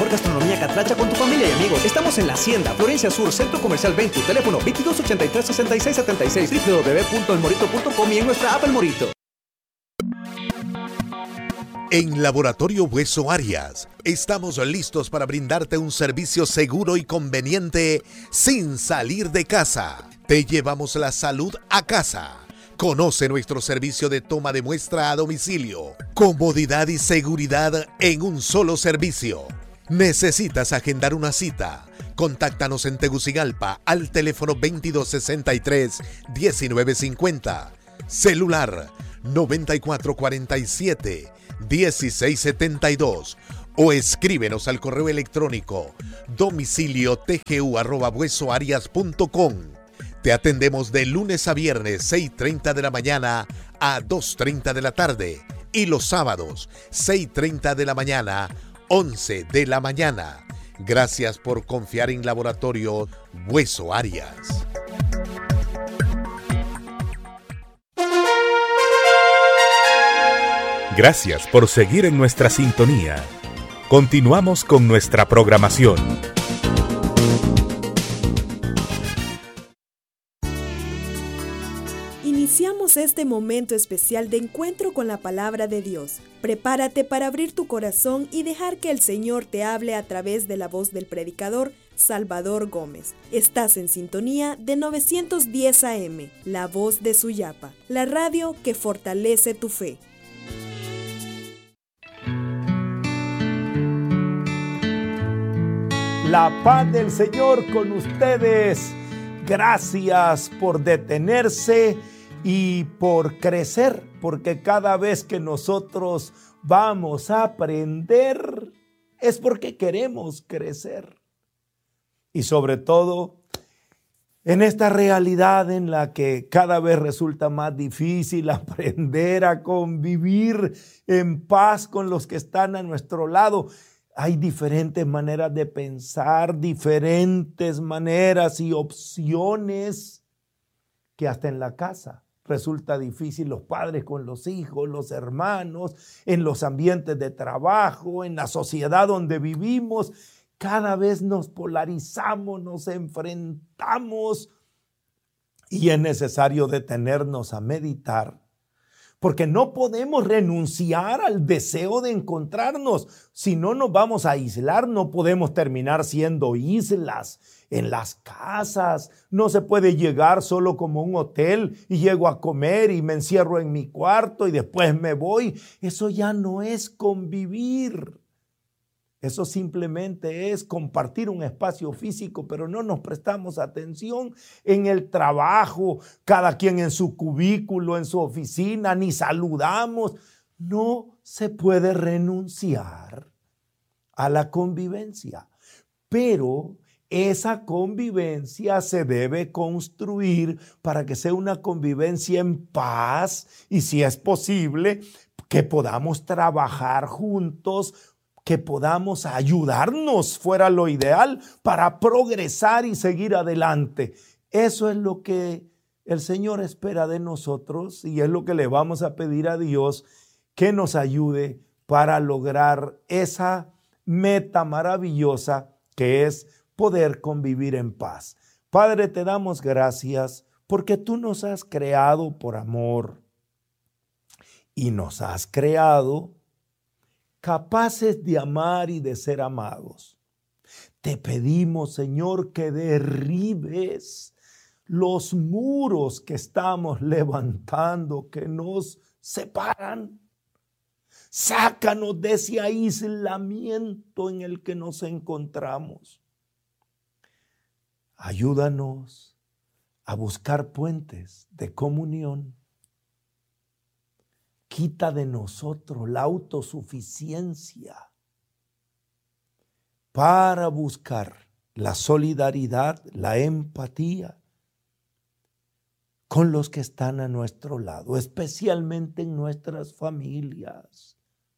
mejor gastronomía catracha con tu familia y amigos. Estamos en La Hacienda, Florencia Sur, Centro Comercial 20, teléfono 2283-6676, www.elmorito.com y en nuestra app El Morito. En Laboratorio Hueso Arias, estamos listos para brindarte un servicio seguro y conveniente sin salir de casa. Te llevamos la salud a casa. Conoce nuestro servicio de toma de muestra a domicilio. Comodidad y seguridad en un solo servicio. ¿Necesitas agendar una cita? Contáctanos en Tegucigalpa al teléfono 2263-1950. Celular 9447-1672 o escríbenos al correo electrónico domiciliotgu@huesoarias.com. Te atendemos de lunes a viernes 6:30 de la mañana a 2:30 de la tarde y los sábados 6:30 de la mañana, 11 de la mañana. Gracias por confiar en Laboratorio Hueso Arias. Gracias por seguir en nuestra sintonía. Continuamos con nuestra programación. Iniciamos este momento especial de encuentro con la palabra de Dios. Prepárate para abrir tu corazón y dejar que el Señor te hable a través de la voz del predicador Salvador Gómez. Estás en sintonía de 910 AM, la voz de Suyapa, la radio que fortalece tu fe. La paz del Señor con ustedes. Gracias por detenerse y por crecer, porque cada vez que nosotros vamos a aprender es porque queremos crecer. Y sobre todo en esta realidad en la que cada vez resulta más difícil aprender a convivir en paz con los que están a nuestro lado. Hay diferentes maneras de pensar, diferentes maneras y opciones que hasta en la casa resulta difícil, los padres con los hijos, los hermanos, en los ambientes de trabajo, en la sociedad donde vivimos. Cada vez nos polarizamos, nos enfrentamos y es necesario detenernos a meditar. Porque no podemos renunciar al deseo de encontrarnos. Si no nos vamos a aislar, no podemos terminar siendo islas en las casas. No se puede llegar solo como un hotel y llego a comer y me encierro en mi cuarto y después me voy. Eso ya no es convivir. Eso simplemente es compartir un espacio físico, pero no nos prestamos atención en el trabajo, cada quien en su cubículo, en su oficina, ni saludamos. No se puede renunciar a la convivencia, pero esa convivencia se debe construir para que sea una convivencia en paz y, si es posible, que podamos trabajar juntos, que podamos ayudarnos, fuera lo ideal, para progresar y seguir adelante. Eso es lo que el Señor espera de nosotros y es lo que le vamos a pedir a Dios, que nos ayude para lograr esa meta maravillosa que es poder convivir en paz. Padre, te damos gracias porque tú nos has creado por amor y nos has creado capaces de amar y de ser amados. Te pedimos, Señor, que derribes los muros que estamos levantando, que nos separan. Sácanos de ese aislamiento en el que nos encontramos. Ayúdanos a buscar puentes de comunión. Quita de nosotros la autosuficiencia para buscar la solidaridad, la empatía con los que están a nuestro lado, especialmente en nuestras familias.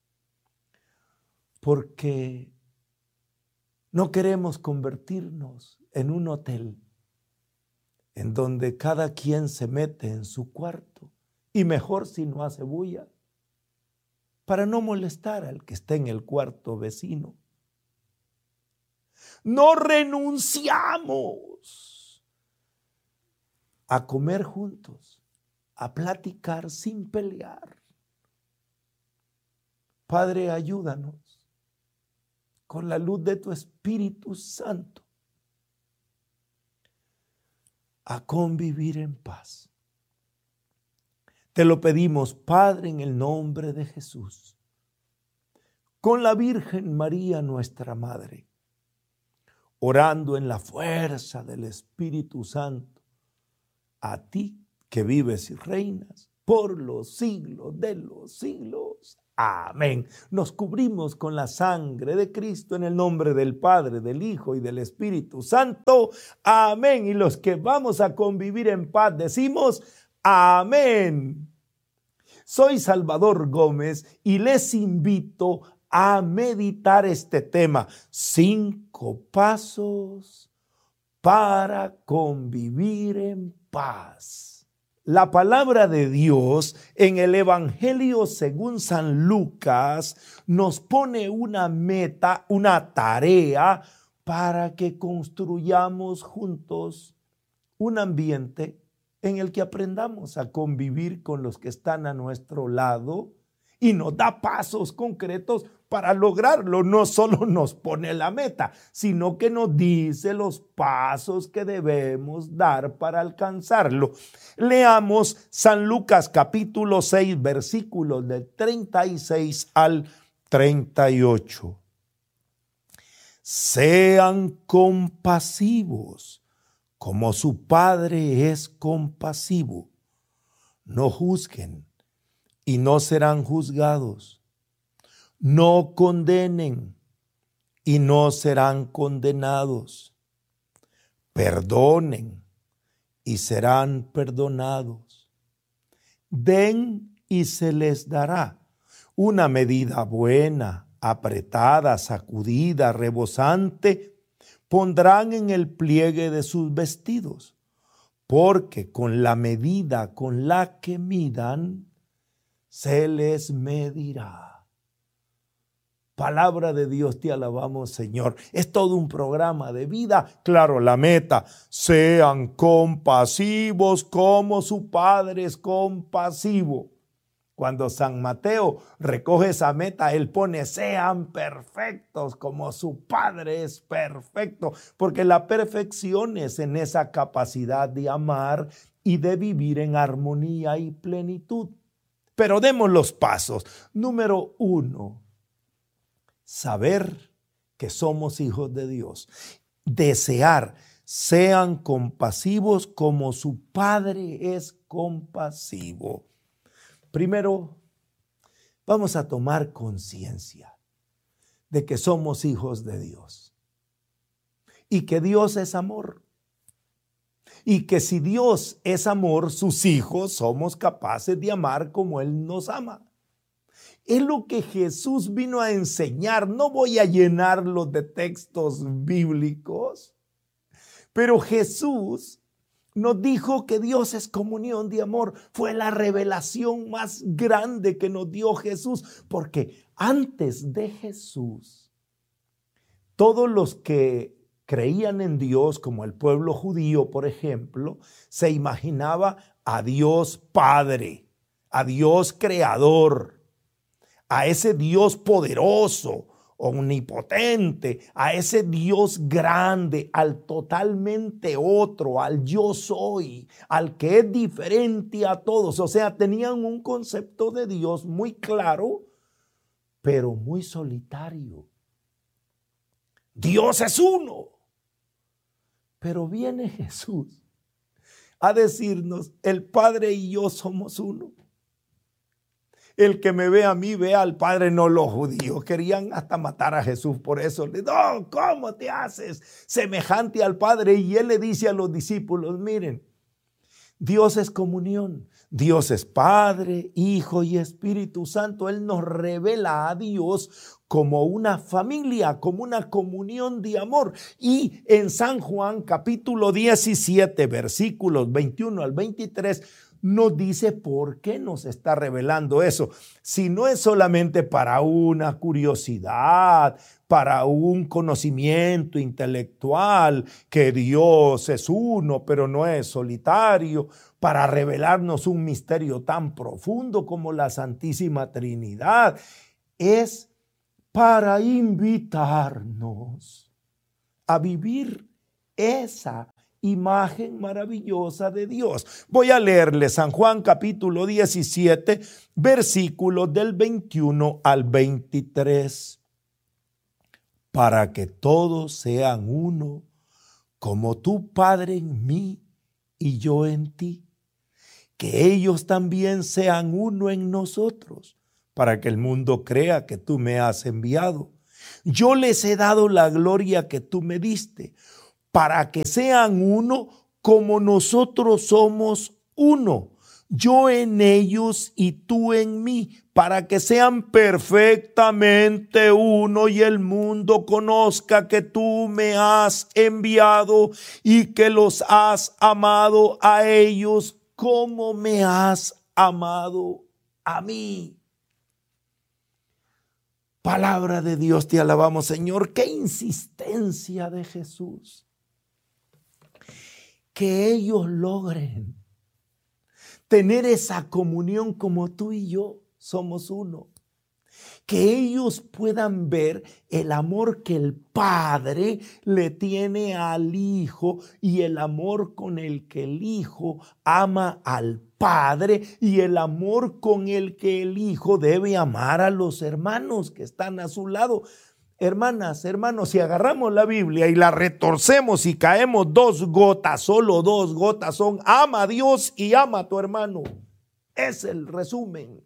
Porque no queremos convertirnos en un hotel en donde cada quien se mete en su cuarto. Y mejor si no hace bulla, para no molestar al que está en el cuarto vecino. no renunciamos a comer juntos, a platicar sin pelear. Padre, ayúdanos con la luz de tu Espíritu Santo a convivir en paz. Te lo pedimos, Padre, en el nombre de Jesús, con la Virgen María, nuestra Madre, orando en la fuerza del Espíritu Santo, a ti que vives y reinas por los siglos de los siglos. Amén. Nos cubrimos con la sangre de Cristo en el nombre del Padre, del Hijo y del Espíritu Santo. Amén. Y los que vamos a convivir en paz decimos amén. Soy Salvador Gómez y les invito a meditar este tema: 5 pasos para convivir en paz. La palabra de Dios en el Evangelio según San Lucas nos pone una meta, una tarea para que construyamos juntos un ambiente en el que aprendamos a convivir con los que están a nuestro lado, y nos da pasos concretos para lograrlo. No solo nos pone la meta, sino que nos dice los pasos que debemos dar para alcanzarlo. Leamos San Lucas capítulo 6, versículos del 36 al 38. Sean compasivos, como su Padre es compasivo. No juzguen y no serán juzgados. No condenen y no serán condenados. Perdonen y serán perdonados. Den y se les dará. Una medida buena, apretada, sacudida, rebosante, pondrán en el pliegue de sus vestidos, porque con la medida con la que midan, se les medirá. Palabra de Dios, te alabamos, Señor. Es todo un programa de vida. Claro, la meta: sean compasivos como su Padre es compasivo. Cuando San Mateo recoge esa meta, él pone: sean perfectos como su Padre es perfecto, porque la perfección es en esa capacidad de amar y de vivir en armonía y plenitud. Pero demos los pasos. Número 1, saber que somos hijos de Dios. Desear: sean compasivos como su Padre es compasivo. Primero, vamos a tomar conciencia de que somos hijos de Dios y que Dios es amor. Y que si Dios es amor, sus hijos somos capaces de amar como Él nos ama. Es lo que Jesús vino a enseñar. No voy a llenarlos de textos bíblicos, pero Jesús nos dijo que Dios es comunión de amor. Fue la revelación más grande que nos dio Jesús, porque antes de Jesús, todos los que creían en Dios, como el pueblo judío, por ejemplo, se imaginaba a Dios Padre, a Dios Creador, a ese Dios poderoso, omnipotente, a ese Dios grande, al totalmente otro, al yo soy, al que es diferente a todos. O sea, tenían un concepto de Dios muy claro, pero muy solitario. Dios es uno. Pero viene Jesús a decirnos: el Padre y yo somos uno. El que me ve a mí, ve al Padre. No, los judíos querían hasta matar a Jesús por eso. No, ¿cómo te haces semejante al Padre? Y Él le dice a los discípulos: miren, Dios es comunión. Dios es Padre, Hijo y Espíritu Santo. Él nos revela a Dios como una familia, como una comunión de amor. Y en San Juan capítulo 17, versículos 21 al 23, nos dice por qué nos está revelando eso. Si no es solamente para una curiosidad, para un conocimiento intelectual, que Dios es uno, pero no es solitario, para revelarnos un misterio tan profundo como la Santísima Trinidad, es para invitarnos a vivir esa imagen maravillosa de Dios. Voy a leerle San Juan capítulo 17, versículos del 21 al 23. Para que todos sean uno, como tú, Padre, en mí y yo en ti. Que ellos también sean uno en nosotros, para que el mundo crea que tú me has enviado. Yo les he dado la gloria que tú me diste, para que sean uno como nosotros somos uno. Yo en ellos y tú en mí, para que sean perfectamente uno y el mundo conozca que tú me has enviado y que los has amado a ellos como me has amado a mí. Palabra de Dios, te alabamos, Señor. Qué insistencia de Jesús. Que ellos logren tener esa comunión como tú y yo somos uno. Que ellos puedan ver el amor que el Padre le tiene al Hijo y el amor con el que el Hijo ama al Padre y el amor con el que el Hijo debe amar a los hermanos que están a su lado. Hermanas, hermanos, si agarramos la Biblia y la retorcemos y caemos 2 gotas, solo 2 gotas son ama a Dios y ama a tu hermano. Es el resumen.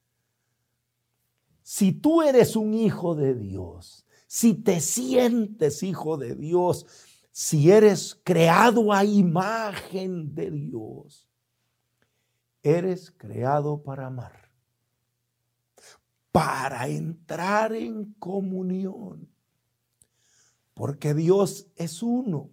Si tú eres un hijo de Dios, si te sientes hijo de Dios, si eres creado a imagen de Dios, eres creado para amar. Para entrar en comunión, porque Dios es uno,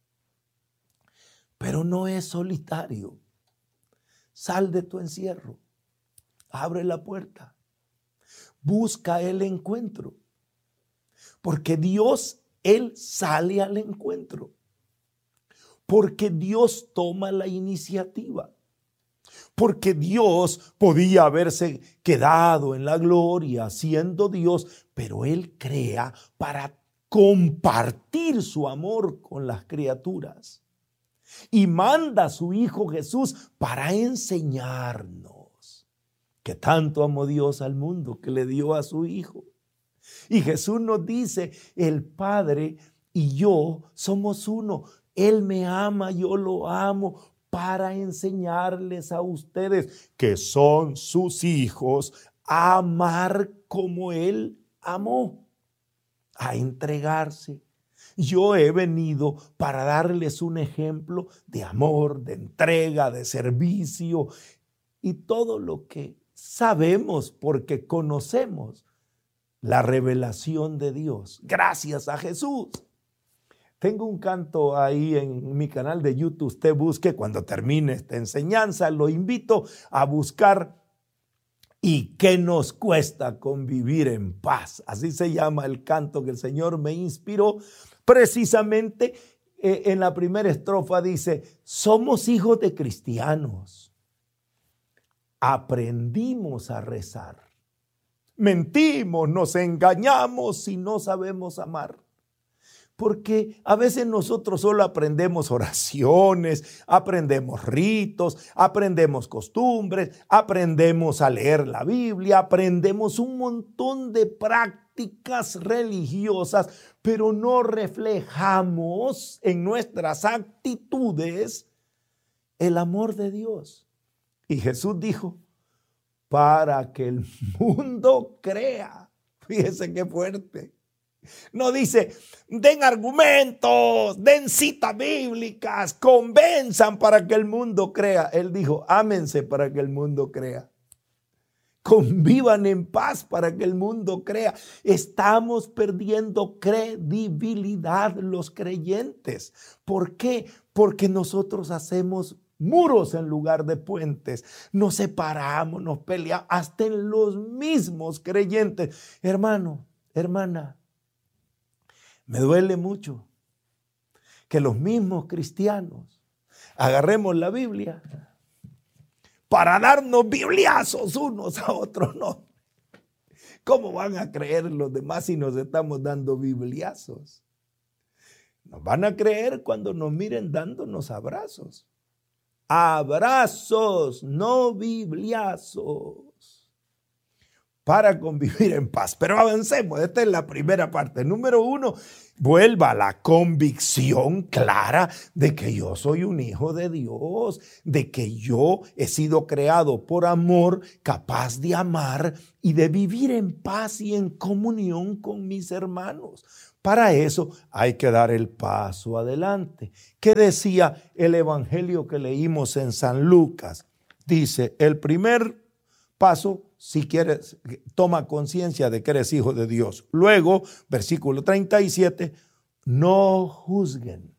pero no es solitario. Sal de tu encierro, abre la puerta, busca el encuentro, porque Dios, Él sale al encuentro, porque Dios toma la iniciativa. Porque Dios podía haberse quedado en la gloria siendo Dios, pero Él crea para compartir su amor con las criaturas. Y manda a su Hijo Jesús para enseñarnos que tanto amó Dios al mundo que le dio a su Hijo. Y Jesús nos dice, el Padre y yo somos uno. Él me ama, yo lo amo, para enseñarles a ustedes que son sus hijos a amar como Él amó, a entregarse. Yo he venido para darles un ejemplo de amor, de entrega, de servicio y todo lo que sabemos porque conocemos la revelación de Dios gracias a Jesús. Tengo un canto ahí en mi canal de YouTube. Usted busque cuando termine esta enseñanza. Lo invito a buscar ¿y qué nos cuesta convivir en paz? Así se llama el canto que el Señor me inspiró. Precisamente en la primera estrofa dice, somos hijos de cristianos. Aprendimos a rezar. Mentimos, nos engañamos y no sabemos amar. Porque a veces nosotros solo aprendemos oraciones, aprendemos ritos, aprendemos costumbres, aprendemos a leer la Biblia, aprendemos un montón de prácticas religiosas, pero no reflejamos en nuestras actitudes el amor de Dios. Y Jesús dijo, para que el mundo crea. Fíjese qué fuerte. No dice, den argumentos, den citas bíblicas, convenzan para que el mundo crea. Él dijo, ámense para que el mundo crea. Convivan en paz para que el mundo crea. Estamos perdiendo credibilidad los creyentes. ¿Por qué? Porque nosotros hacemos muros en lugar de puentes, nos separamos, nos peleamos, hasta en los mismos creyentes. Hermano, hermana, me duele mucho que los mismos cristianos agarremos la Biblia para darnos bibliazos unos a otros. No. ¿Cómo van a creer los demás si nos estamos dando bibliazos? Nos van a creer cuando nos miren dándonos abrazos. Abrazos, no bibliazos, para convivir en paz. Pero avancemos, esta es la primera parte. Número 1, vuelva a la convicción clara de que yo soy un hijo de Dios, de que yo he sido creado por amor, capaz de amar y de vivir en paz y en comunión con mis hermanos. Para eso hay que dar el paso adelante. ¿Qué decía el evangelio que leímos en San Lucas? Dice, el primer paso, si quieres, toma conciencia de que eres hijo de Dios. Luego, versículo 37, no juzguen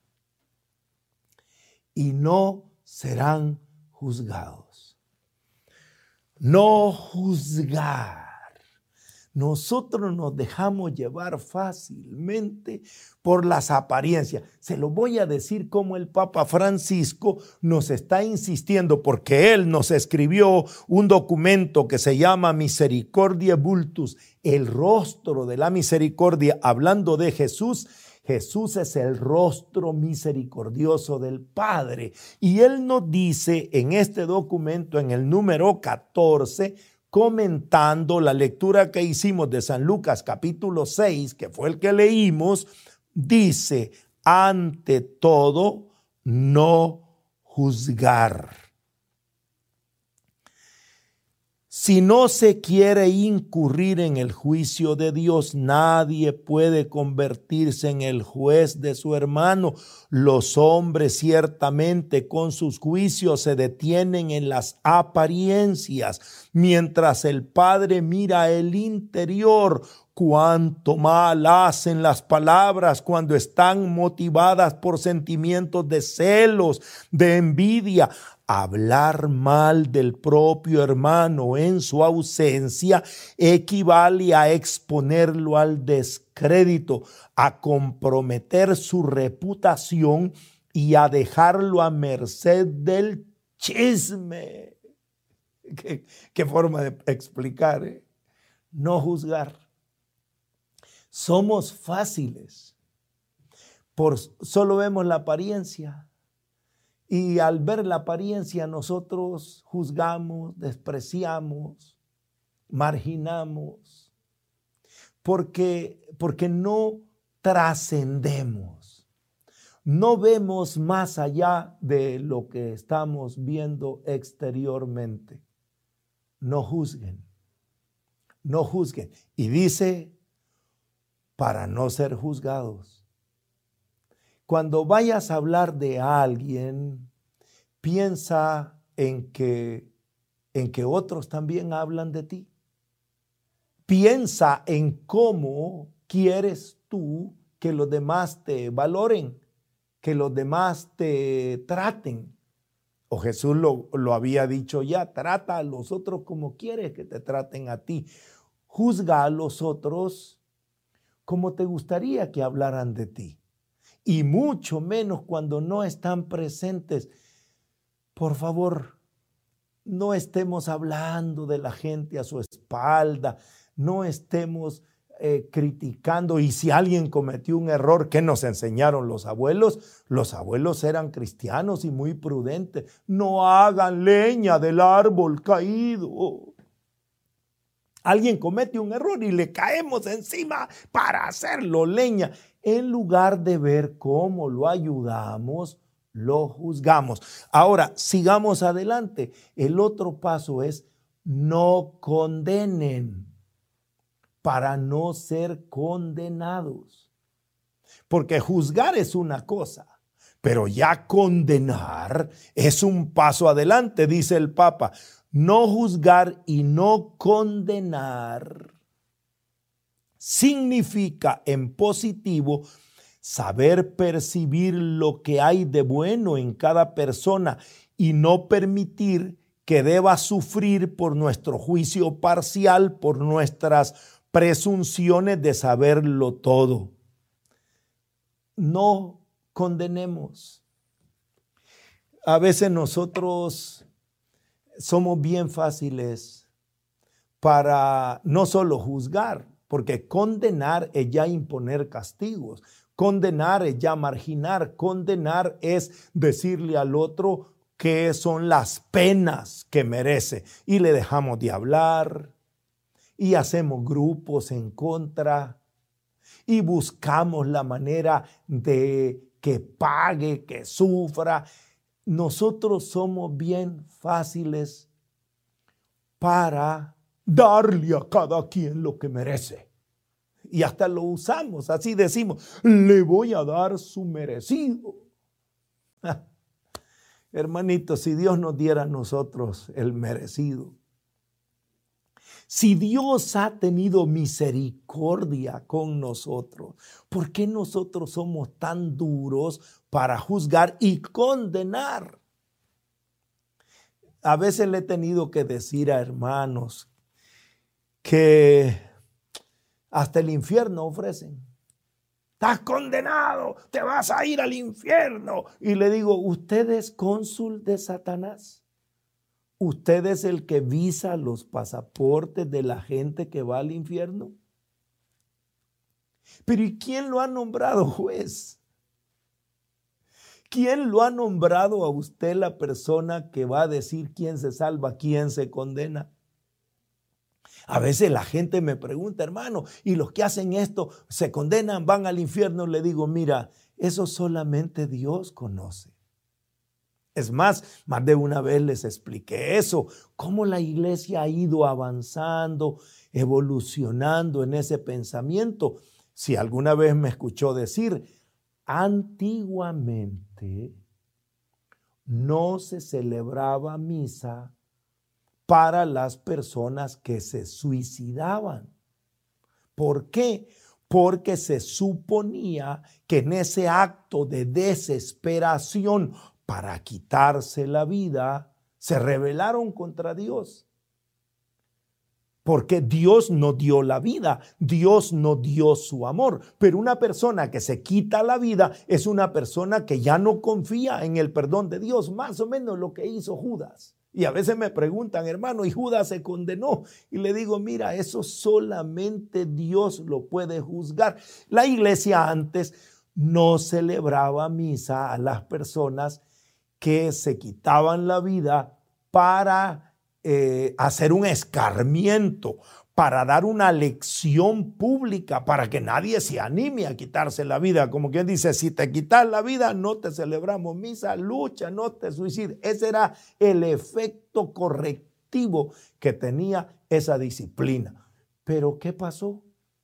y no serán juzgados. No juzgar. Nosotros nos dejamos llevar fácilmente por las apariencias. Se lo voy a decir como el Papa Francisco nos está insistiendo, porque él nos escribió un documento que se llama Misericordiae Vultus, el rostro de la misericordia, hablando de Jesús. Jesús es el rostro misericordioso del Padre. Y él nos dice en este documento, en el número 14, comentando la lectura que hicimos de San Lucas capítulo 6, que fue el que leímos, dice, ante todo, no juzgar. Si no se quiere incurrir en el juicio de Dios, nadie puede convertirse en el juez de su hermano. Los hombres ciertamente con sus juicios se detienen en las apariencias, mientras el Padre mira el interior. Cuánto mal hacen las palabras cuando están motivadas por sentimientos de celos, de envidia. Hablar mal del propio hermano en su ausencia equivale a exponerlo al descrédito, a comprometer su reputación y a dejarlo a merced del chisme. ¿Qué forma de explicar, eh? No juzgar. Somos fáciles. Solo vemos la apariencia. Y al ver la apariencia nosotros juzgamos, despreciamos, marginamos, porque no trascendemos, no vemos más allá de lo que estamos viendo exteriormente. No juzguen, no juzguen. Y dice, para no ser juzgados. Cuando vayas a hablar de alguien, piensa en que otros también hablan de ti. Piensa en cómo quieres tú que los demás te valoren, que los demás te traten. O Jesús lo había dicho ya, trata a los otros como quieres que te traten a ti. Juzga a los otros como te gustaría que hablaran de ti. Y mucho menos cuando no están presentes. Por favor, no estemos hablando de la gente a su espalda, no estemos criticando. Y si alguien cometió un error, ¿qué nos enseñaron los abuelos? Los abuelos eran cristianos y muy prudentes. No hagan leña del árbol caído. Alguien comete un error y le caemos encima para hacerlo leña. En lugar de ver cómo lo ayudamos, lo juzgamos. Ahora, sigamos adelante. El otro paso es no condenen para no ser condenados. Porque juzgar es una cosa, pero ya condenar es un paso adelante, dice el Papa. No juzgar y no condenar significa en positivo saber percibir lo que hay de bueno en cada persona y no permitir que deba sufrir por nuestro juicio parcial, por nuestras presunciones de saberlo todo. No condenemos. A veces nosotros somos bien fáciles para no solo juzgar, porque condenar es ya imponer castigos, condenar es ya marginar, condenar es decirle al otro qué son las penas que merece y le dejamos de hablar y hacemos grupos en contra y buscamos la manera de que pague, que sufra. Nosotros somos bien fáciles para darle a cada quien lo que merece. Y hasta lo usamos, así decimos, le voy a dar su merecido. Hermanitos, si Dios nos diera a nosotros el merecido, si Dios ha tenido misericordia con nosotros, ¿por qué nosotros somos tan duros para juzgar y condenar? A veces le he tenido que decir a hermanos que hasta el infierno ofrecen. Estás condenado, te vas a ir al infierno. Y le digo, ¿usted es cónsul de Satanás? ¿Usted es el que visa los pasaportes de la gente que va al infierno? Pero ¿y quién lo ha nombrado juez? ¿Quién lo ha nombrado a usted la persona que va a decir quién se salva, quién se condena? A veces la gente me pregunta, hermano, ¿y los que hacen esto se condenan, van al infierno? Le digo, mira, eso solamente Dios conoce. Es más de una vez les expliqué eso, cómo la iglesia ha ido avanzando, evolucionando en ese pensamiento. Si alguna vez me escuchó decir, antiguamente no se celebraba misa para las personas que se suicidaban. ¿Por qué? Porque se suponía que en ese acto de desesperación para quitarse la vida, se rebelaron contra Dios. Porque Dios no dio la vida, Dios no dio su amor. Pero una persona que se quita la vida es una persona que ya no confía en el perdón de Dios, más o menos lo que hizo Judas. Y a veces me preguntan, hermano, ¿y Judas se condenó? Y le digo, mira, eso solamente Dios lo puede juzgar. La iglesia antes no celebraba misa a las personas que se quitaban la vida para hacer un escarmiento, para dar una lección pública, para que nadie se anime a quitarse la vida. Como quien dice, si te quitas la vida, no te celebramos misa, lucha, no te suicides. Ese era el efecto correctivo que tenía esa disciplina. Pero ¿qué pasó?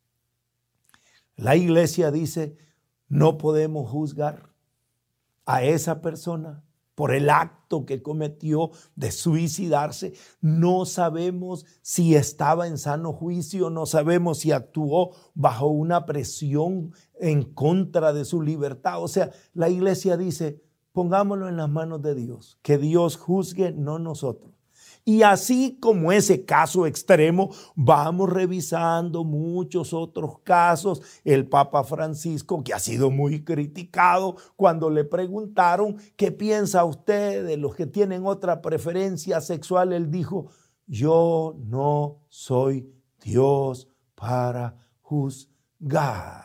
La iglesia dice, no podemos juzgar a esa persona por el acto que cometió de suicidarse. No sabemos si estaba en sano juicio, no sabemos si actuó bajo una presión en contra de su libertad. O sea, la iglesia dice, pongámoslo en las manos de Dios, que Dios juzgue, no nosotros. Y así como ese caso extremo, vamos revisando muchos otros casos. El Papa Francisco, que ha sido muy criticado, cuando le preguntaron qué piensa usted de los que tienen otra preferencia sexual, él dijo, yo no soy Dios para juzgar.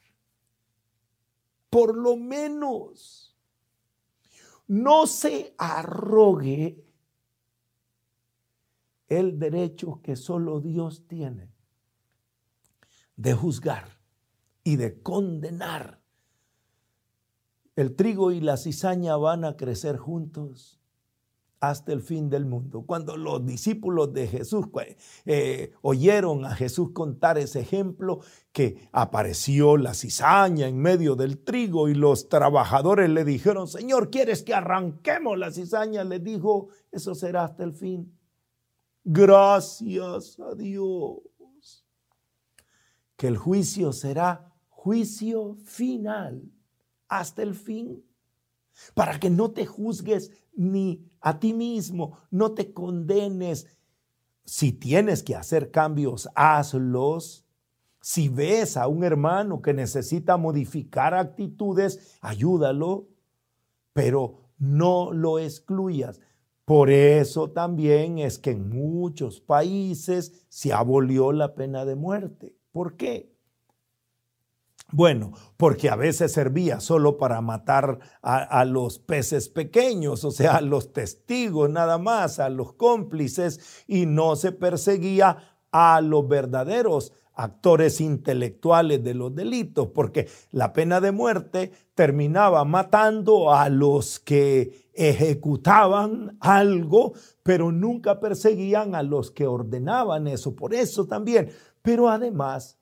Por lo menos no se arrogue el derecho que solo Dios tiene de juzgar y de condenar. El trigo y la cizaña van a crecer juntos hasta el fin del mundo. Cuando los discípulos de Jesús oyeron a Jesús contar ese ejemplo, que apareció la cizaña en medio del trigo y los trabajadores le dijeron, Señor, ¿quieres que arranquemos la cizaña? Le dijo, eso será hasta el fin. Gracias a Dios, que el juicio será juicio final hasta el fin, para que no te juzgues ni a ti mismo, no te condenes. Si tienes que hacer cambios, hazlos. Si ves a un hermano que necesita modificar actitudes, ayúdalo, pero no lo excluyas. Por eso también es que en muchos países se abolió la pena de muerte. ¿Por qué? Bueno, porque a veces servía solo para matar a los peces pequeños, o sea, a los testigos nada más, a los cómplices, y no se perseguía a los verdaderos actores intelectuales de los delitos, porque la pena de muerte terminaba matando a los que ejecutaban algo, pero nunca perseguían a los que ordenaban eso. Por eso también, pero además,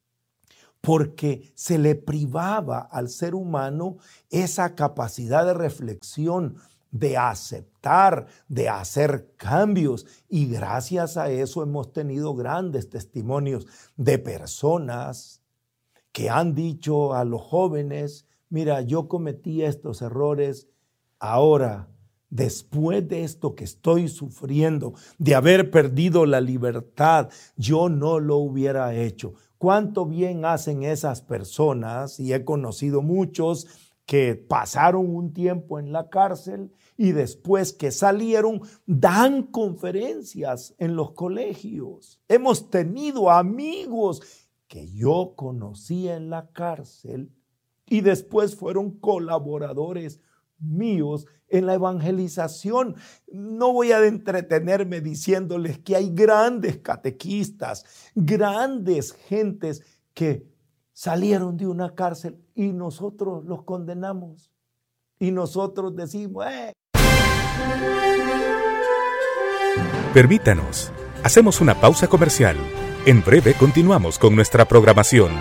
porque se le privaba al ser humano esa capacidad de reflexión, de aceptar, de hacer cambios. Y gracias a eso hemos tenido grandes testimonios de personas que han dicho a los jóvenes: mira, yo cometí estos errores, ahora, después de esto que estoy sufriendo, de haber perdido la libertad, yo no lo hubiera hecho. ¿Cuánto bien hacen esas personas? Y he conocido muchos que pasaron un tiempo en la cárcel y después que salieron dan conferencias en los colegios. Hemos tenido amigos que yo conocí en la cárcel y después fueron colaboradores míos en la evangelización. No voy a entretenerme diciéndoles que hay grandes catequistas, grandes gentes que salieron de una cárcel y nosotros los condenamos y nosotros decimos Permítanos, hacemos una pausa comercial. En breve continuamos con nuestra programación.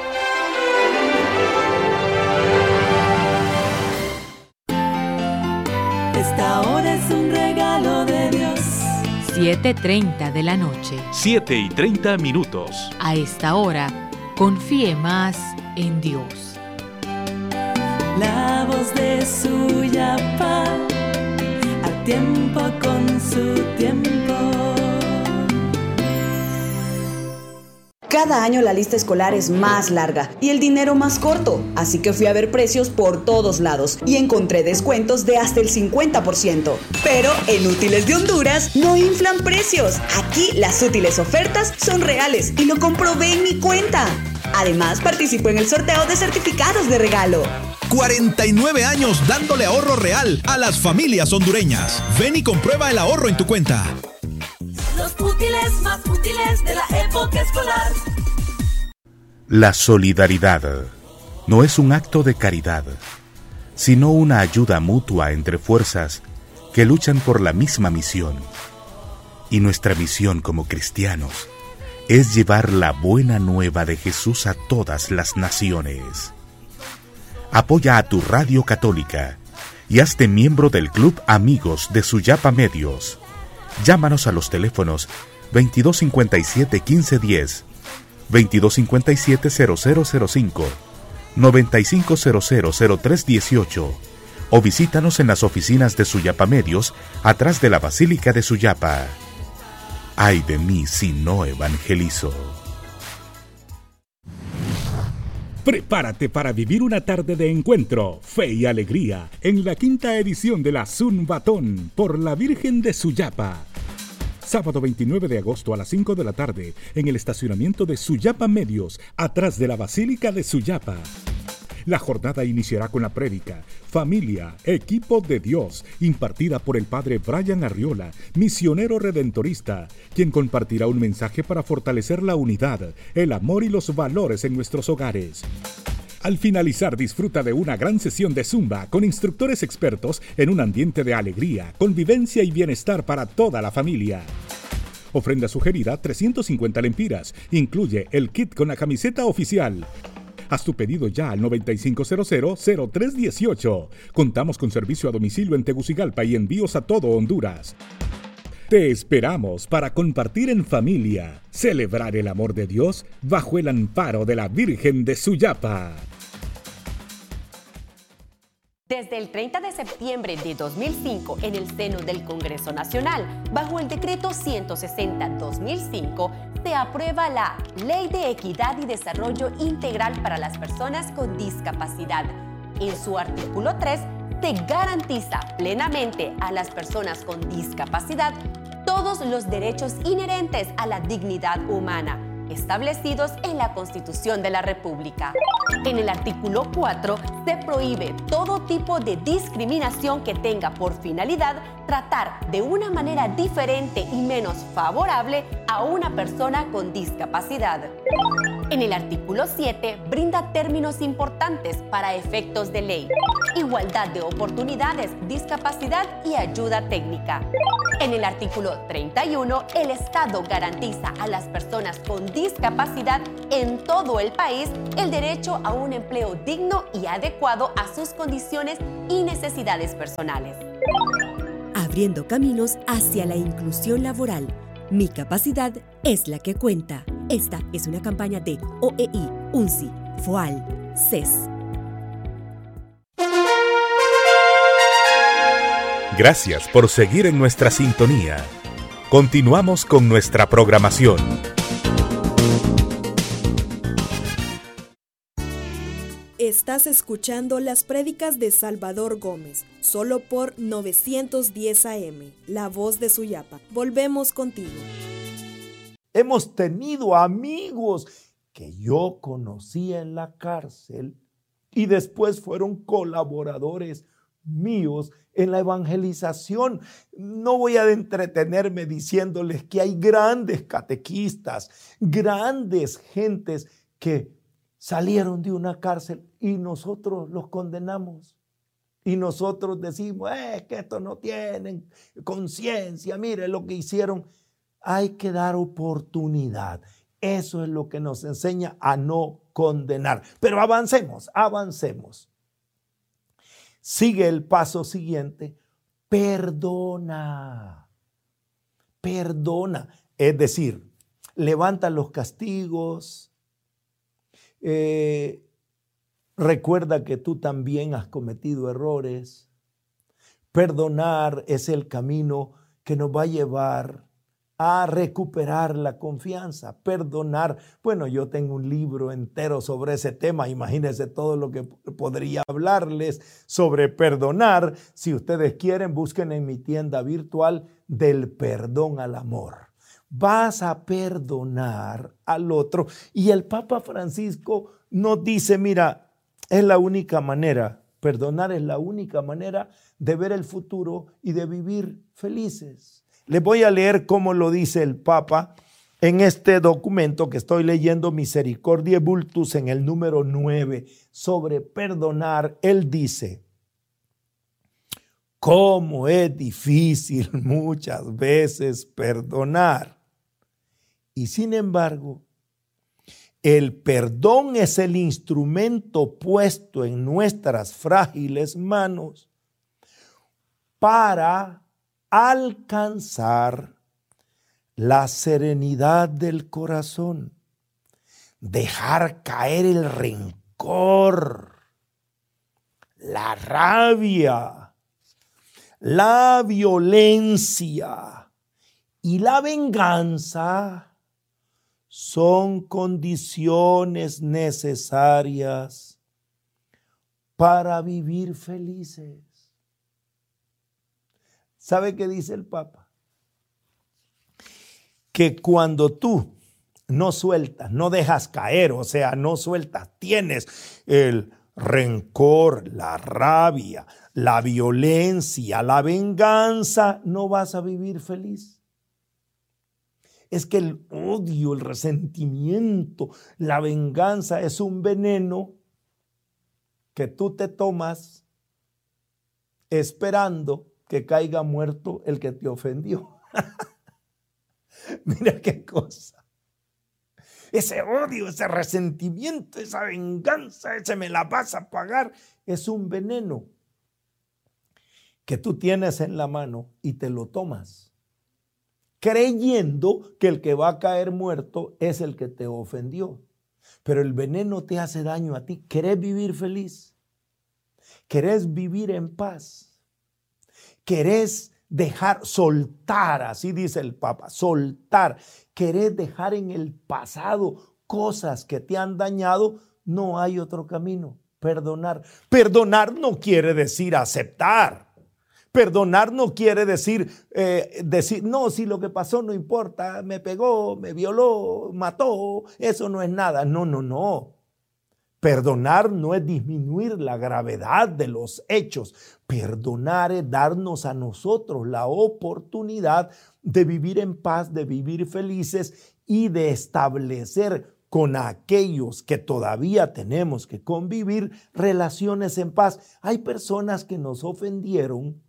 Esta hora es un regalo de Dios. 7:30 de la noche. 7:30. A esta hora, confíe más en Dios. La voz de Suyapa, a tiempo con su tiempo. Cada año la lista escolar es más larga y el dinero más corto, así que fui a ver precios por todos lados y encontré descuentos de hasta el 50%. Pero en Útiles de Honduras no inflan precios. Aquí las útiles ofertas son reales y lo comprobé en mi cuenta. Además, participo en el sorteo de certificados de regalo. 49 años dándole ahorro real a las familias hondureñas. Ven y comprueba el ahorro en tu cuenta. Los útiles más útiles de la época escolar. La solidaridad no es un acto de caridad, sino una ayuda mutua entre fuerzas que luchan por la misma misión. Y nuestra misión como cristianos es llevar la buena nueva de Jesús a todas las naciones. Apoya a tu radio católica y hazte miembro del Club Amigos de Suyapa Medios. Llámanos a los teléfonos 2257-1510, 2257-0005, 9500-0318 o visítanos en las oficinas de Suyapa Medios atrás de la Basílica de Suyapa. Ay de mí si no evangelizo. Prepárate para vivir una tarde de encuentro, fe y alegría en la 5ª edición de la Zumbatón por la Virgen de Suyapa. Sábado 29 de agosto a las 5 de la tarde en el estacionamiento de Suyapa Medios, atrás de la Basílica de Suyapa. La jornada iniciará con la prédica Familia, Equipo de Dios, impartida por el padre Brian Arriola, misionero redentorista, quien compartirá un mensaje para fortalecer la unidad, el amor y los valores en nuestros hogares. Al finalizar, disfruta de una gran sesión de Zumba con instructores expertos en un ambiente de alegría, convivencia y bienestar para toda la familia. Ofrenda sugerida 350 lempiras. Incluye el kit con la camiseta oficial. Haz tu pedido ya al 9500-0318. Contamos con servicio a domicilio en Tegucigalpa y envíos a todo Honduras. Te esperamos para compartir en familia, celebrar el amor de Dios bajo el amparo de la Virgen de Suyapa. Desde el 30 de septiembre de 2005, en el seno del Congreso Nacional, bajo el Decreto 160-2005, se aprueba la Ley de Equidad y Desarrollo Integral para las Personas con Discapacidad. En su artículo 3, se garantiza plenamente a las personas con discapacidad todos los derechos inherentes a la dignidad humana, establecidos en la Constitución de la República. En el artículo 4 se prohíbe todo tipo de discriminación que tenga por finalidad tratar de una manera diferente y menos favorable a una persona con discapacidad. En el artículo 7 brinda términos importantes para efectos de ley: igualdad de oportunidades, discapacidad y ayuda técnica. En el artículo 31, el Estado garantiza a las personas con discapacidad en todo el país el derecho a un empleo digno y adecuado a sus condiciones y necesidades personales. Abriendo caminos hacia la inclusión laboral. Mi capacidad es la que cuenta. Esta es una campaña de OEI, UNCI, FOAL, CES. Gracias por seguir en nuestra sintonía. Continuamos con nuestra programación. Estás escuchando las prédicas de Salvador Gómez, solo por 910 AM, La Voz de Suyapa. Volvemos contigo. Hemos tenido amigos que yo conocí en la cárcel y después fueron colaboradores míos en la evangelización. No voy a entretenerme diciéndoles que hay grandes catequistas, grandes gentes que salieron de una cárcel y nosotros los condenamos. Y nosotros decimos, que estos no tienen conciencia, mire lo que hicieron. Hay que dar oportunidad. Eso es lo que nos enseña a no condenar. Pero avancemos. Sigue el paso siguiente. Perdona. Es decir, levanta los castigos. Recuerda que tú también has cometido errores. Perdonar es el camino que nos va a llevar a recuperar la confianza. Perdonar. Bueno, yo tengo un libro entero sobre ese tema. Imagínense todo lo que podría hablarles sobre perdonar. Si ustedes quieren, busquen en mi tienda virtual Del Perdón al Amor. Vas a perdonar al otro. Y el Papa Francisco nos dice, mira, es la única manera, perdonar es la única manera de ver el futuro y de vivir felices. Les voy a leer cómo lo dice el Papa en este documento que estoy leyendo, Misericordiae Vultus, en el número 9, sobre perdonar. Él dice, cómo es difícil muchas veces perdonar. Y sin embargo, el perdón es el instrumento puesto en nuestras frágiles manos para alcanzar la serenidad del corazón, dejar caer el rencor, la rabia, la violencia y la venganza. Son condiciones necesarias para vivir felices. ¿Sabe qué dice el Papa? Que cuando tú no sueltas, no dejas caer, o sea, no sueltas, tienes el rencor, la rabia, la violencia, la venganza, no vas a vivir feliz. Es que el odio, el resentimiento, la venganza es un veneno que tú te tomas esperando que caiga muerto el que te ofendió. Mira qué cosa. Ese odio, ese resentimiento, esa venganza, ese me la vas a pagar, es un veneno que tú tienes en la mano y te lo tomas. creyendo que el que va a caer muerto es el que te ofendió. Pero el veneno te hace daño a ti. ¿Querés vivir feliz? ¿Querés vivir en paz? ¿Querés soltar, así dice el Papa, soltar? ¿Querés dejar en el pasado cosas que te han dañado? No hay otro camino, perdonar. Perdonar no quiere decir aceptar. Perdonar no quiere decir, no, si lo que pasó no importa, me pegó, me violó, mató, eso no es nada. No. Perdonar no es disminuir la gravedad de los hechos. Perdonar es darnos a nosotros la oportunidad de vivir en paz, de vivir felices y de establecer con aquellos que todavía tenemos que convivir relaciones en paz. Hay personas que nos ofendieron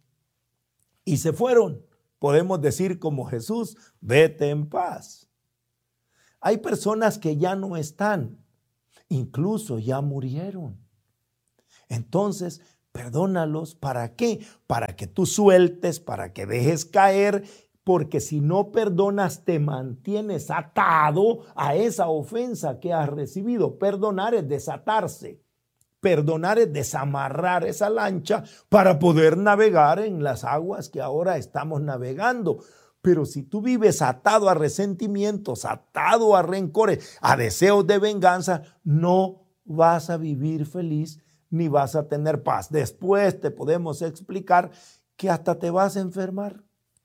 y se fueron. Podemos decir como Jesús, vete en paz. Hay personas que ya no están. Incluso ya murieron. Entonces, perdónalos. ¿Para qué? Para que tú sueltes, para que dejes caer, porque si no perdonas te mantienes atado a esa ofensa que has recibido. Perdonar es desatarse. Perdonar es desamarrar esa lancha para poder navegar en las aguas que ahora estamos navegando. Pero si tú vives atado a resentimientos, atado a rencores, a deseos de venganza, no vas a vivir feliz ni vas a tener paz. Después te podemos explicar que hasta te vas a enfermar.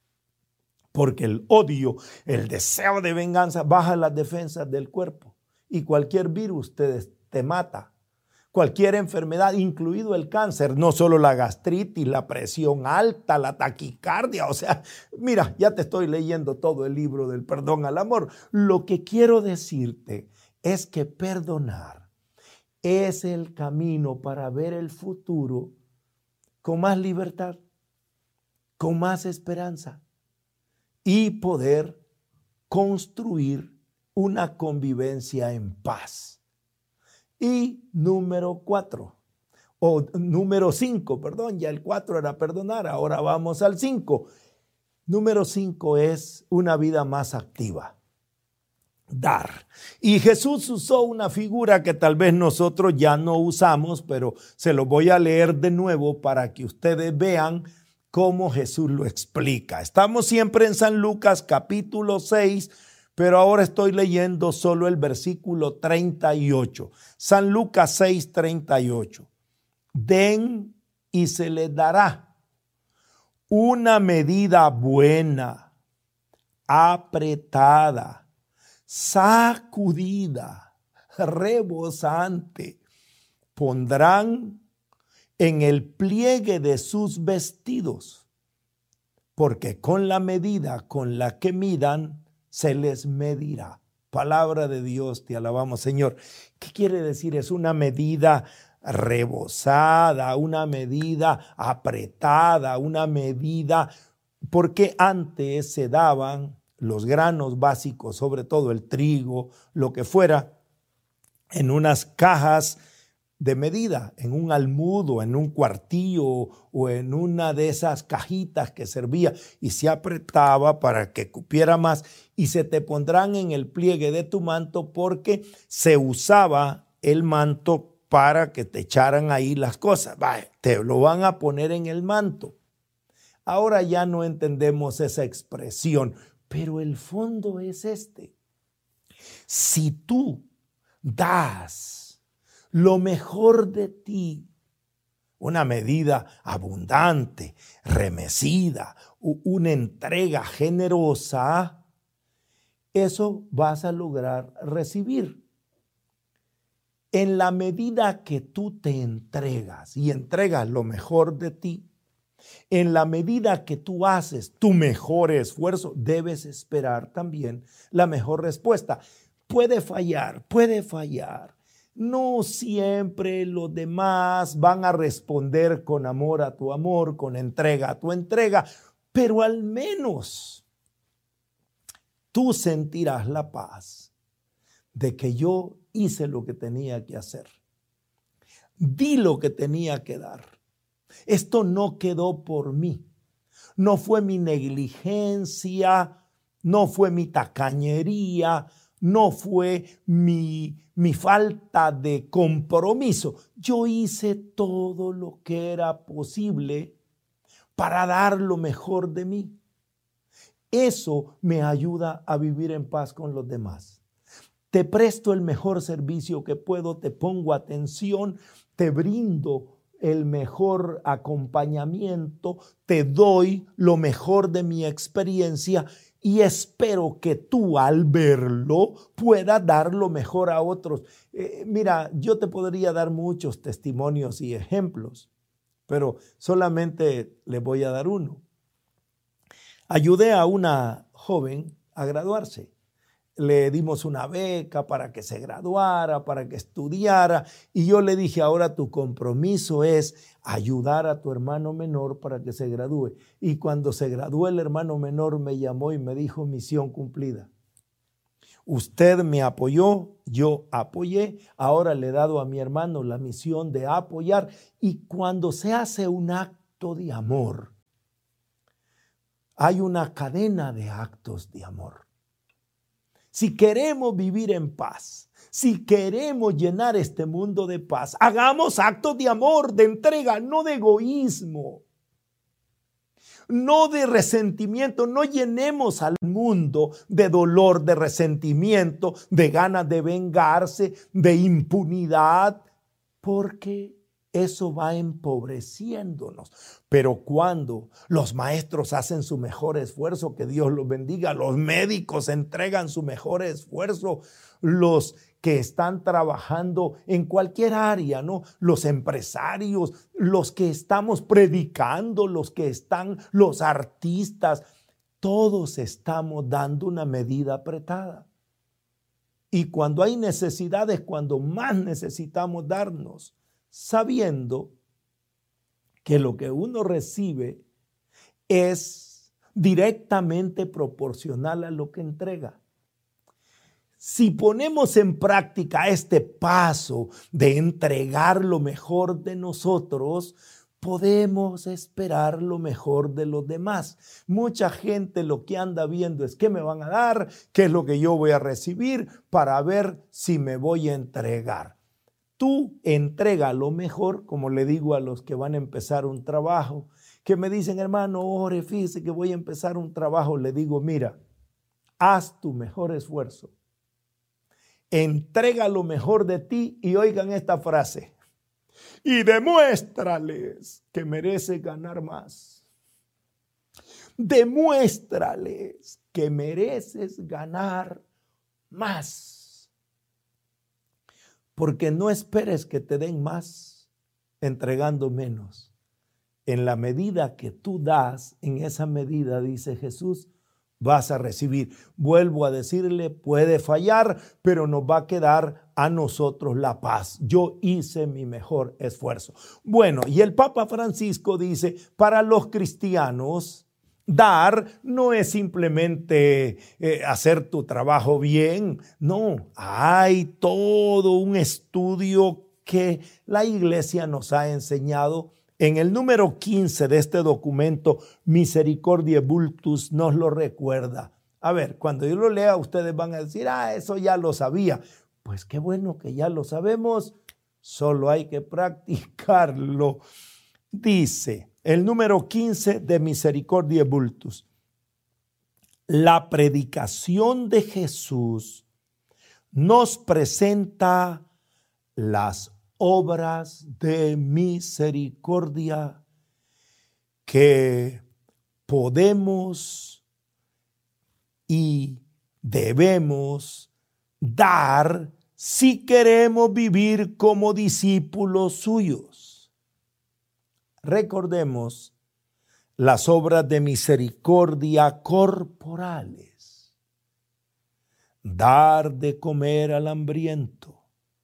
Porque el odio, el deseo de venganza baja las defensas del cuerpo y cualquier virus te mata. Cualquier enfermedad, incluido el cáncer, no solo la gastritis, la presión alta, la taquicardia. O sea, mira, ya te estoy leyendo todo el libro del perdón al amor. Lo que quiero decirte es que perdonar es el camino para ver el futuro con más libertad, con más esperanza y poder construir una convivencia en paz. Y número 5, ya el 4 era perdonar, ahora vamos al 5. Número 5 es una vida más activa, dar. Y Jesús usó una figura que tal vez nosotros ya no usamos, pero se lo voy a leer de nuevo para que ustedes vean cómo Jesús lo explica. Estamos siempre en San Lucas capítulo 6, pero ahora estoy leyendo solo el versículo 38. San Lucas 6, 38. Den y se les dará una medida buena, apretada, sacudida, rebosante. Pondrán en el pliegue de sus vestidos, porque con la medida con la que midan, se les medirá. Palabra de Dios, te alabamos, Señor. ¿Qué quiere decir? Es una medida rebosada, una medida apretada, una medida, porque antes se daban los granos básicos, sobre todo el trigo, lo que fuera, en unas cajas de medida, en un almudo, en un cuartillo o en una de esas cajitas que servía y se apretaba para que cupiera más y se te pondrán en el pliegue de tu manto porque se usaba el manto para que te echaran ahí las cosas. Vaya, te lo van a poner en el manto. Ahora ya no entendemos esa expresión, pero el fondo es este. Si tú das lo mejor de ti, una medida abundante, remecida, una entrega generosa, eso vas a lograr recibir. En la medida que tú te entregas y entregas lo mejor de ti, en la medida que tú haces tu mejor esfuerzo, debes esperar también la mejor respuesta. Puede fallar. No siempre los demás van a responder con amor a tu amor, con entrega a tu entrega, pero al menos tú sentirás la paz de que yo hice lo que tenía que hacer. Di lo que tenía que dar. Esto no quedó por mí. No fue mi negligencia no fue mi tacañería, no fue mi falta de compromiso. Yo hice todo lo que era posible para dar lo mejor de mí. Eso me ayuda a vivir en paz con los demás. Te presto el mejor servicio que puedo, te pongo atención, te brindo el mejor acompañamiento, te doy lo mejor de mi experiencia y espero que tú al verlo puedas dar lo mejor a otros. Mira, yo te podría dar muchos testimonios y ejemplos, pero solamente le voy a dar uno. Ayudé a una joven a graduarse. Le dimos una beca para que se graduara, para que estudiara. Y yo le dije, ahora tu compromiso es ayudar a tu hermano menor para que se gradúe. Y cuando se graduó el hermano menor me llamó y me dijo, misión cumplida. Usted me apoyó, yo apoyé. Ahora le he dado a mi hermano la misión de apoyar. Y cuando se hace un acto de amor, hay una cadena de actos de amor. Si queremos vivir en paz, si queremos llenar este mundo de paz, hagamos actos de amor, de entrega, no de egoísmo, no de resentimiento. No llenemos al mundo de dolor, de resentimiento, de ganas de vengarse, de impunidad, porque eso va empobreciéndonos. Pero cuando los maestros hacen su mejor esfuerzo, que Dios los bendiga, los médicos entregan su mejor esfuerzo, los que están trabajando en cualquier área, ¿no? Los empresarios, los que estamos predicando, los artistas, todos estamos dando una medida apretada. Y cuando hay necesidades, cuando más necesitamos darnos, sabiendo que lo que uno recibe es directamente proporcional a lo que entrega. Si ponemos en práctica este paso de entregar lo mejor de nosotros, podemos esperar lo mejor de los demás. Mucha gente lo que anda viendo es qué me van a dar, qué es lo que yo voy a recibir para ver si me voy a entregar. Tú entrega lo mejor, como le digo a los que van a empezar un trabajo, que me dicen, hermano, ore, fíjese que voy a empezar un trabajo. Le digo, mira, haz tu mejor esfuerzo. Entrega lo mejor de ti y oigan esta frase. Y demuéstrales que mereces ganar más. Demuéstrales que mereces ganar más. Porque no esperes que te den más entregando menos. En la medida que tú das, en esa medida, dice Jesús, vas a recibir. Vuelvo a decirle, puede fallar, pero nos va a quedar a nosotros la paz. Yo hice mi mejor esfuerzo. Bueno, y el Papa Francisco dice, para los cristianos, dar no es simplemente hacer tu trabajo bien. No, hay todo un estudio que la Iglesia nos ha enseñado. En el número 15 de este documento, Misericordiae Vultus, nos lo recuerda. A ver, cuando yo lo lea, ustedes van a decir, eso ya lo sabía. Pues qué bueno que ya lo sabemos, solo hay que practicarlo. Dice el número 15 de Misericordiae Vultus: la predicación de Jesús nos presenta las obras de misericordia que podemos y debemos dar si queremos vivir como discípulos suyos. Recordemos las obras de misericordia corporales: dar de comer al hambriento,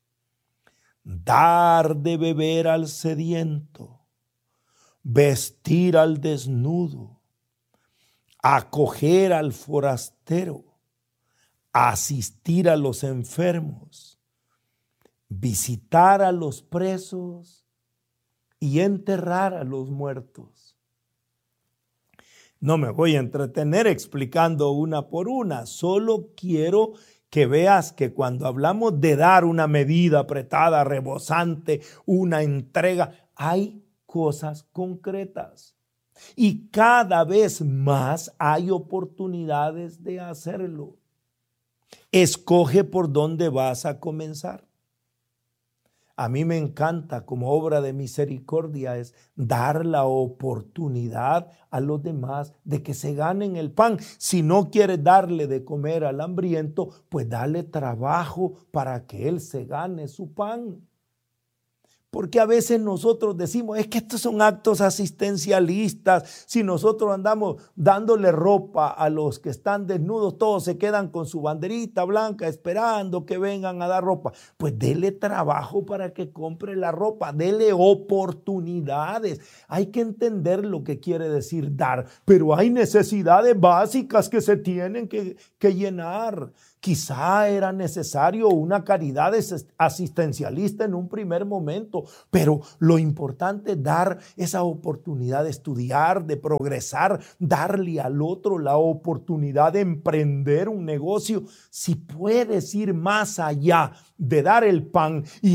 dar de beber al sediento, vestir al desnudo, acoger al forastero, asistir a los enfermos, visitar a los presos y enterrar a los muertos. No me voy a entretener explicando una por una, solo quiero que veas que cuando hablamos de dar una medida apretada, rebosante, una entrega, hay cosas concretas. Y cada vez más hay oportunidades de hacerlo. Escoge por dónde vas a comenzar. A mí me encanta, como obra de misericordia, es dar la oportunidad a los demás de que se ganen el pan. Si no quieres darle de comer al hambriento, pues dale trabajo para que él se gane su pan. Porque a veces nosotros decimos, es que estos son actos asistencialistas. Si nosotros andamos dándole ropa a los que están desnudos, todos se quedan con su banderita blanca esperando que vengan a dar ropa. Pues dele trabajo para que compre la ropa, dele oportunidades. Hay que entender lo que quiere decir dar, pero hay necesidades básicas que se tienen que llenar. Quizá era necesario una caridad asistencialista en un primer momento, pero lo importante es dar esa oportunidad de estudiar, de progresar, darle al otro la oportunidad de emprender un negocio. Si puedes ir más allá de dar el pan y